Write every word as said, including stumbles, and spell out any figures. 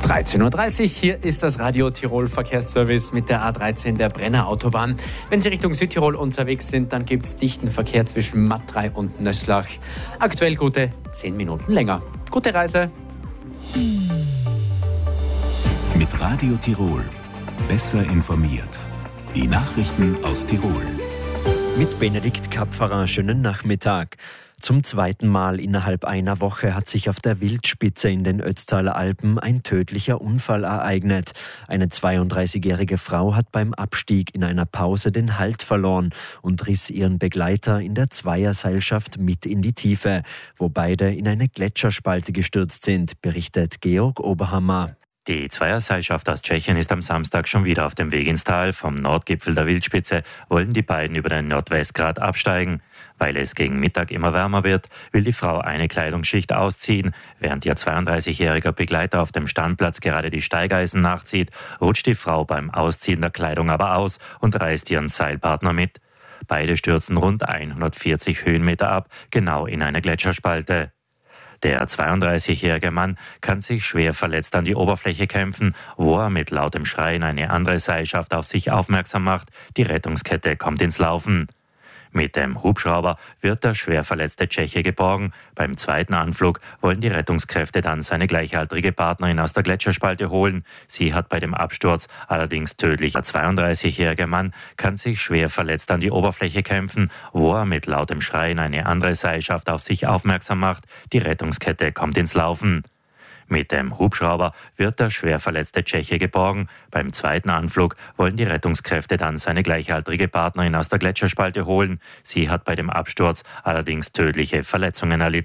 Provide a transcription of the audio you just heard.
dreizehn Uhr dreißig, hier ist das Radio Tirol Verkehrsservice mit der A dreizehn der Brenner Autobahn. Wenn Sie Richtung Südtirol unterwegs sind, dann gibt es dichten Verkehr zwischen Matthrei und Nöslach. Aktuell gute zehn Minuten länger. Gute Reise. Mit Radio Tirol. Besser informiert. Die Nachrichten aus Tirol. Mit Benedikt Kapferer, schönen Nachmittag. Zum zweiten Mal innerhalb einer Woche hat sich auf der Wildspitze in den Ötztaler Alpen ein tödlicher Unfall ereignet. Eine zweiunddreißigjährige Frau hat beim Abstieg in einer Pause den Halt verloren und riss ihren Begleiter in der Zweierseilschaft mit in die Tiefe, wo beide in eine Gletscherspalte gestürzt sind, berichtet Georg Oberhammer. Die Zweierseilschaft aus Tschechien ist am Samstag schon wieder auf dem Weg ins Tal. Vom Nordgipfel der Wildspitze wollen die beiden über den Nordwestgrat absteigen. Weil es gegen Mittag immer wärmer wird, will die Frau eine Kleidungsschicht ausziehen. Während ihr zweiunddreißigjähriger Begleiter auf dem Standplatz gerade die Steigeisen nachzieht, rutscht die Frau beim Ausziehen der Kleidung aber aus und reißt ihren Seilpartner mit. Beide stürzen rund hundertvierzig Höhenmeter ab, genau in eine Gletscherspalte. Der zweiunddreißigjährige Mann kann sich schwer verletzt an die Oberfläche kämpfen, wo er mit lautem Schreien eine andere Seilschaft auf sich aufmerksam macht. Die Rettungskette kommt ins Laufen. Mit dem Hubschrauber wird der schwer verletzte Tscheche geborgen. Beim zweiten Anflug wollen die Rettungskräfte dann seine gleichaltrige Partnerin aus der Gletscherspalte holen. Sie hat bei dem Absturz allerdings tödlich. Der zweiunddreißigjährige Mann kann sich schwer verletzt an die Oberfläche kämpfen, wo er mit lautem Schreien eine andere Seilschaft auf sich aufmerksam macht. Die Rettungskette kommt ins Laufen. Mit dem Hubschrauber wird der schwer verletzte Tscheche geborgen. Beim zweiten Anflug wollen die Rettungskräfte dann seine gleichaltrige Partnerin aus der Gletscherspalte holen. Sie hat bei dem Absturz allerdings tödliche Verletzungen erlitten.